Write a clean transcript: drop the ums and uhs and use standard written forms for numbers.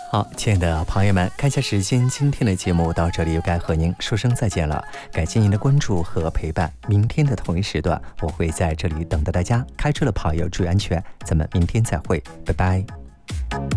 好，亲爱的朋友们，看一下时间，今天的节目到这里又该和您说声再见了。感谢您的关注和陪伴，明天的同一时段，我会在这里等待大家。开车的朋友注意安全，咱们明天再会，拜拜。